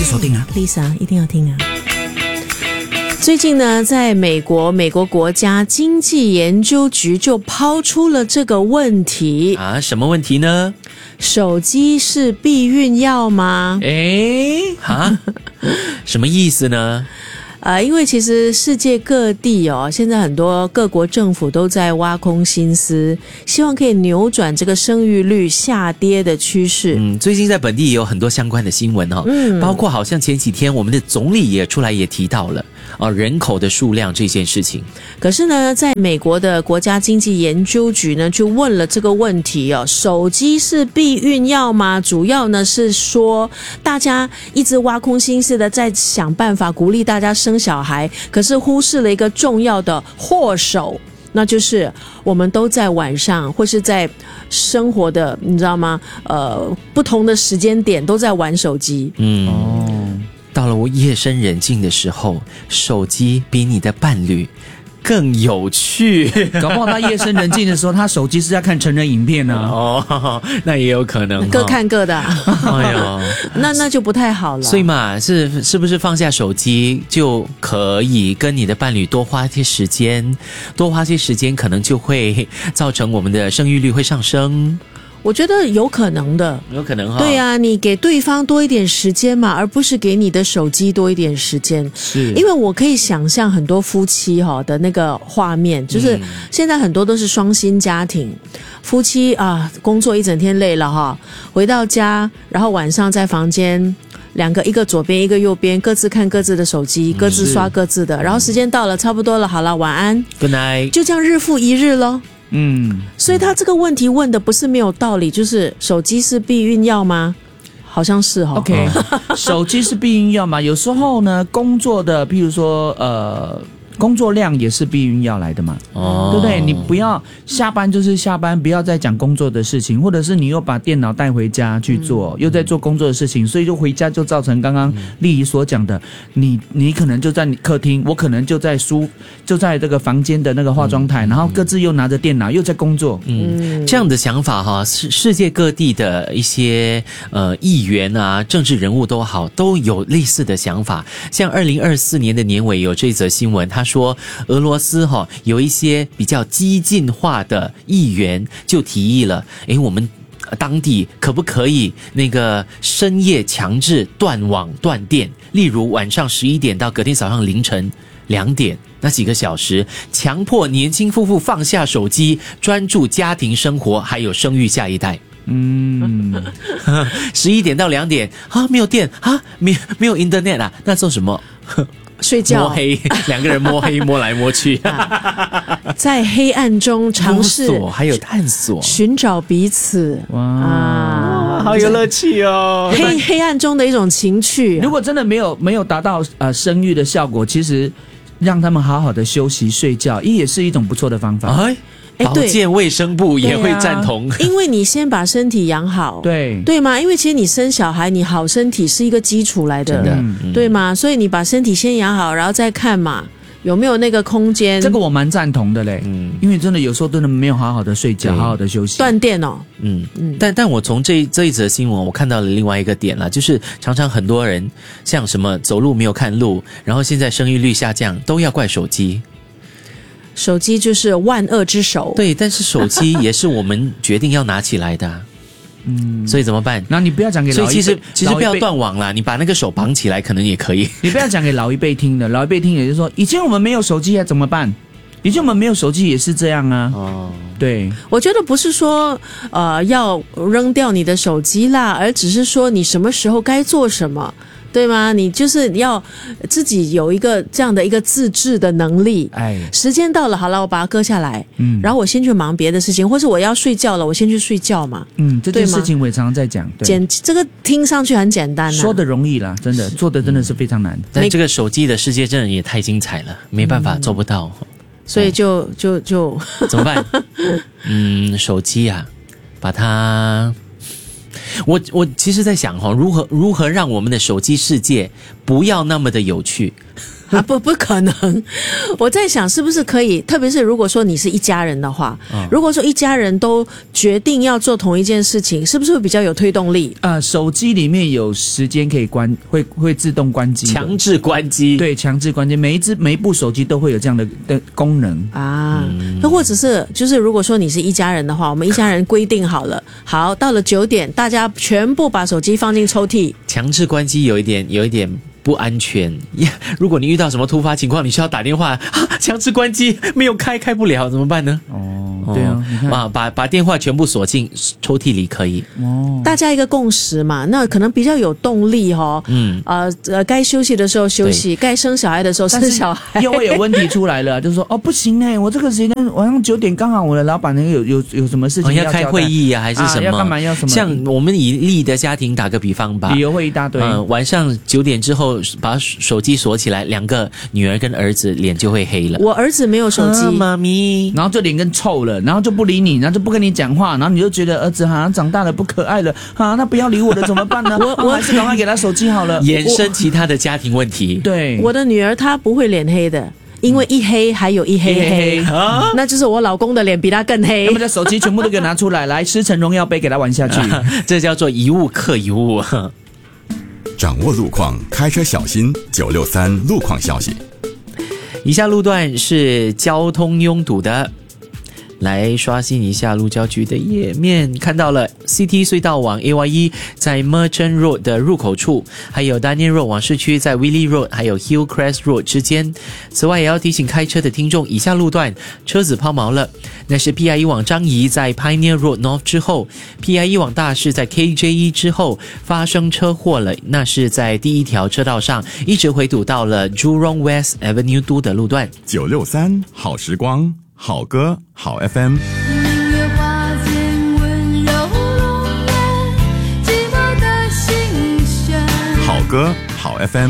续锁定啊 ，Please 啊，一定要听啊。最近呢，在美国国家经济研究局就抛出了这个问题啊，什么问题呢？ 手机是避孕药吗？ 什么意思呢？ 因为其实世界各地现在很多各国政府都在挖空心思，希望可以扭转这个生育率下跌的趋势。 最近在本地也有很多相关的新闻包括好像前几天我们的总理也出来也提到了人口的数量这件事情。 可是呢，在美国的国家经济研究局呢，就问了这个问题手机是避孕药吗？主要呢是说，大家一直挖空心思的在想办法鼓励大家生小孩，可是忽视了一个重要的祸首，那就是我们都在晚上或是在生活的，你知道吗？不同的时间点都在玩手机。 到了我夜深人静的时候，手机比你的伴侣更有趣。 搞不好他夜深人静的时候，他手机是在看成人影片呢。 那也有可能， 各看各的。 哎呦， 那就不太好了。 所以嘛，是不是放下手机就可以跟你的伴侣多花些时间？多花些时间，可能就会造成我们的生育率会上升。 我觉得有可能的， 有可能对啊，你给对方多一点时间嘛，而不是给你的手机多一点时间。 是， 因为我可以想象很多夫妻的那个画面，就是现在很多都是双薪家庭，夫妻工作一整天累了回到家，然后晚上在房间。两个，一个左边一个右边，各自看各自的手机，各自刷各自的，然后时间到了差不多了，好了，晚安 Good night， 就这样日复一日咯。所以他这个问题问的不是没有道理，就是手机是避孕药吗？好像是 OK， 手机是避孕药吗？有时候呢，工作的，譬如说工作量也是避孕药来的嘛，对不对？你不要下班就是下班，不要再讲工作的事情，或者是你又把电脑带回家去做，又在做工作的事情，所以就回家就造成刚刚丽仪所讲的，你可能就在你客厅，我可能就在这个房间的那个化妆台，然后各自又拿着电脑又在工作。 这样的想法世界各地的一些议员啊、政治人物都好，都有类似的想法。像2024年的年尾有这则新闻，他说俄罗斯有一些比较激进化的议员就提议了，我们当地可不可以那个深夜强制断网断电，例如晚上11点到隔天早上凌晨2点那几个小时，强迫年轻夫妇放下手机，专注家庭生活还有生育下一代。11点到2点没有电没有 internet 那做什么？ 睡觉摸黑，两个人摸黑摸来摸去在黑暗中尝试还有探索寻找彼此。 哇，好有乐趣哦。 黑暗中的一种情趣如果真的没有达到生育的效果，其实让他们好好的休息睡觉也是一种不错的方法。 保健卫生部也会赞同， 因为你先把身体养好， 对吗？因为其实你生小孩，你好身体是一个基础来的，对吗？所以你把身体先养好，然后再看嘛，有没有那个空间。 这个我蛮赞同的嘞，因为真的有时候真的没有好好的睡觉，好好的休息， 断电但我从这一则新闻，我看到了另外一个点啦，就是常常很多人像什么走路没有看路，然后现在生育率下降，都要怪手机。 手机就是万恶之首， 对，但是手机也是我们决定要拿起来的所以怎么办？ 那你不要讲给老一辈， 所以其实不要断网啦，你把那个手绑起来可能也可以。 你不要讲给老一辈听的，老一辈听也就是说，以前我们没有手机怎么办？以前我们没有手机也是这样啊。对， 我觉得不是说要扔掉你的手机啦，而只是说你什么时候该做什么。对吗？你就是要自己有一个这样的一个自制的能力。时间到了，好了，我把它搁下来，然后我先去忙别的事情，或是我要睡觉了，我先去睡觉嘛。 这件事情我也常常在讲。 这个听上去很简单说的容易啦，真的做的真的是非常难。 但这个手机的世界真的也太精彩了，没办法做不到。 所以就怎么办？手机把它。我其实在想如何让我们的手机世界不要那么的有趣。 不可能。我在想是不是可以，特别是如果说你是一家人的话，如果说一家人都决定要做同一件事情，是不是会比较有推动力？ 手机里面有时间可以关，会自动关机， 强制关机。 对，强制关机，每一部手机都会有这样的功能啊。那或者是就是如果说你是一家人的话，我们一家人规定好了，好，到了9点，大家全部把手机放进抽屉。 强制关机有一点不安全。如果你遇到什么突发情况，你需要打电话，强制关机没有开不了，怎么办呢？ 对啊，你看把电话全部锁进抽屉里可以。 大家一个共识嘛，那可能比较有动力该休息的时候休息，该生小孩的时候生小孩。 又会有问题出来了，就是说不行我这个时间晚上9点刚好我的老板有什么事情要开会议啊，还是什么？ 要干嘛？要什么？ 像我们以利的家庭打个比方吧， 理由会一大堆。 晚上9点之后把手机锁起来，2个女儿跟儿子脸就会黑了。 我儿子没有手机， 妈咪， 然后就脸更臭了，然后就不理你，然后就不跟你讲话，然后你就觉得儿子好像长大了不可爱了那不要理我了怎么办呢？我还是赶快给他手机好了。 延伸其他的家庭问题。 对， 我的女儿她不会脸黑的。因为一黑还有一黑，那就是我老公的脸比他更黑。 他们的手机全部都给拿出来，来狮城荣耀杯给他玩下去。 这叫做一物克一物。 掌握路况，开车小心。963路况消息。 以下路段是交通拥堵的。来刷新一下路交局的页面，看到了 CT 隧道往 AY1 在 Merchant Road 的入口处，还有 Daniel Road 往市区在 Willie Road 还有 Hillcrest Road 之间。此外也要提醒开车的听众，以下路段车子抛锚了，那是 PI1 往张仪在 Pioneer Road North 之后， PI1 往大士在 KJ1 之后发生车祸了，那是在第一条车道上一直回堵到了 Jurong West Avenue 2的路段。 963好时光，好歌好 FM。 好歌好 FM。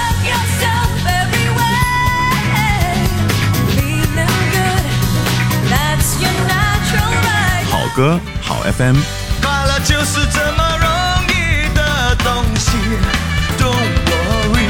好歌好 FM。 快乐就是这么容易的东西 Don't worry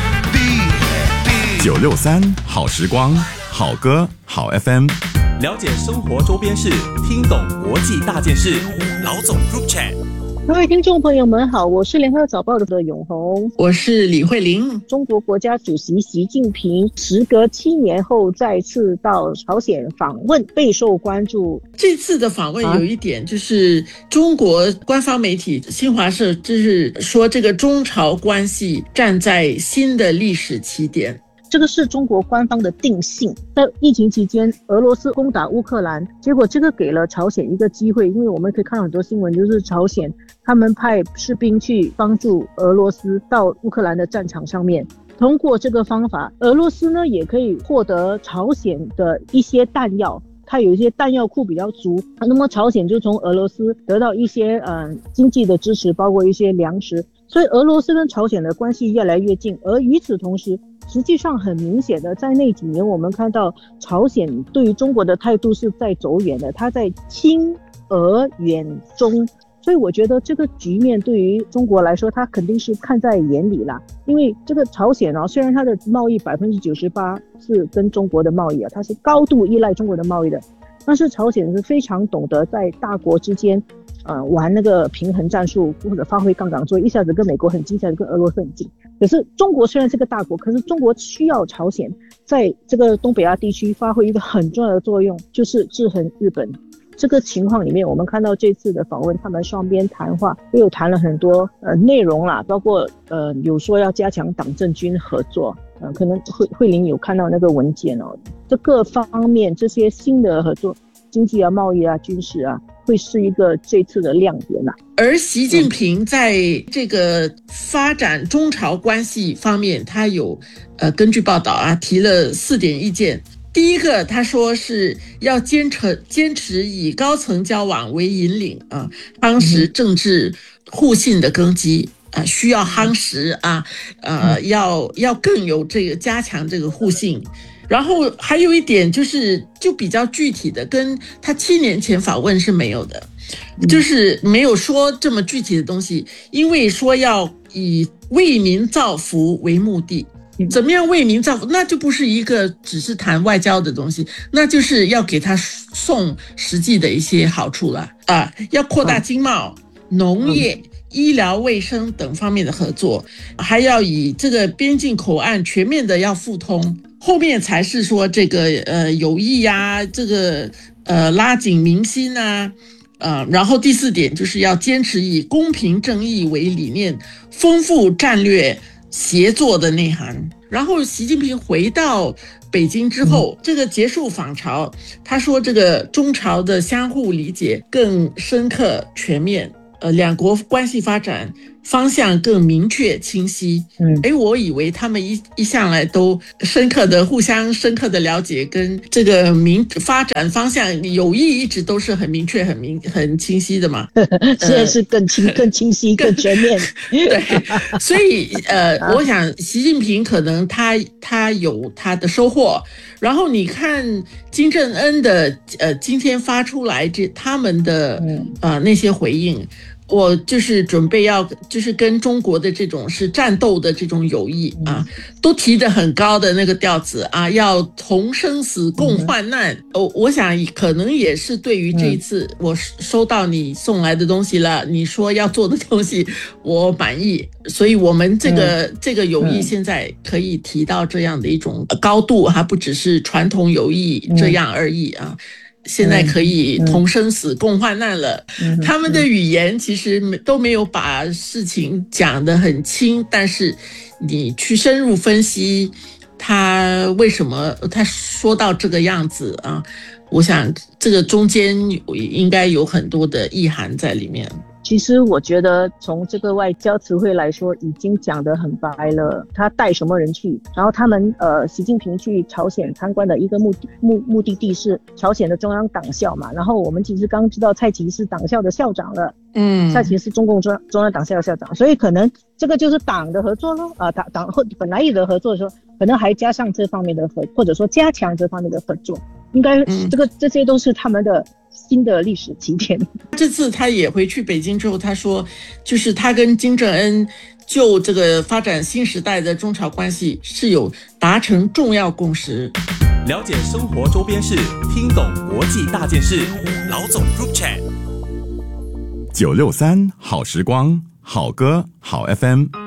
be 963好时光，好歌好 FM。 了解生活周边事，听懂国际大件事。老总 Group Chat。 各位听众朋友们好，我是联合早报的永红， 我是李慧玲。 中国国家主席习近平时隔7年后再次到朝鲜访问，备受关注。 这次的访问有一点就是中国官方媒体新华社就是说，这个中朝关系站在新的历史起点。 这个是中国官方的定性。在疫情期间，俄罗斯攻打乌克兰，结果这个给了朝鲜一个机会，因为我们可以看到很多新闻，就是朝鲜他们派士兵去帮助俄罗斯到乌克兰的战场上面。通过这个方法，俄罗斯呢也可以获得朝鲜的一些弹药，它有一些弹药库比较足，那么朝鲜就从俄罗斯得到一些经济的支持，包括一些粮食，所以俄罗斯跟朝鲜的关系越来越近。而与此同时，实际上很明显的，在那几年我们看到朝鲜对于中国的态度是在走远的，它在亲俄远中，所以我觉得这个局面对于中国来说，它肯定是看在眼里啦。因为这个朝鲜虽然它的贸易98%是跟中国的贸易它是高度依赖中国的贸易的，但是朝鲜是非常懂得在大国之间玩那个平衡战术，或者发挥杠杆作用，一下子跟美国很近，一下子跟俄罗斯很近。可是中国虽然是个大国，可是中国需要朝鲜在这个东北亚地区发挥一个很重要的作用，就是制衡日本。这个情况里面，我们看到这次的访问，他们双边谈话也有谈了很多内容啦，包括有说要加强党政军合作，可能慧玲有看到那个文件这各方面这些新的合作，经济啊、贸易啊、军事啊，会是一个这次的亮点啦。 而习近平在这个发展中朝关系方面，他有根据报道提了4点意见。第一个，他说是要坚持以高层交往为引领夯实政治互信的根基需要夯实要更有这个加强这个互信。然后还有一点就比较具体的，跟他7年前访问是没有的，就是没有说这么具体的东西，因为说要以为民造福为目的。 怎么样为民造福，那就不是一个只是谈外交的东西，那就是要给他送实际的一些好处了啊！要扩大经贸、农业、医疗卫生等方面的合作，还要以这个边境口岸全面的要互通，后面才是说这个友谊啊，这个拉紧民心啊。然后第4点就是要坚持以公平正义为理念，丰富战略协作的内涵。然后习近平回到北京之后，这个结束访朝，他说这个中朝的相互理解更深刻全面，两国关系发展方向更明确清晰。我以为他们一向来都互相深刻的了解，跟这个发展方向友谊一直都是很明确很清晰的嘛。 现在是更清晰更全面。 对，所以我想习近平可能他有他的收获，然后你看金正恩的今天发出来他们的那些回应，我就是准备要就是跟中国的这种是战斗的这种友谊啊，都提得很高的那个调子啊，要同生死共患难。我想可能也是对于这一次我收到你送来的东西了，你说要做的东西我满意，所以我们这个友谊现在可以提到这样的一种高度，还不只是传统友谊这样而已啊。现在可以同生死共患难了。他们的语言其实都没有把事情讲得很轻，但是你去深入分析他为什么他说到这个样子啊，我想这个中间应该有很多的意涵在里面。 其实我觉得从这个外交词汇来说已经讲得很白了，他带什么人去，然后他们习近平去朝鲜参观的一个目的地是朝鲜的中央党校嘛，然后我们其实刚知道蔡奇是党校的校长了，蔡奇是中共中央党校的校长，所以可能这个就是党的合作咯，党本来有的合作的时候，可能还加上这方面的或者说加强这方面的合作，应该这些都是他们的新的历史起点。 这次他也回去北京之后，他说就是他跟金正恩就这个发展新时代的中朝关系是有达成重要共识。 了解生活周边事，听懂国际大件事，老总 Group Chat 963好时光，好歌好 FM。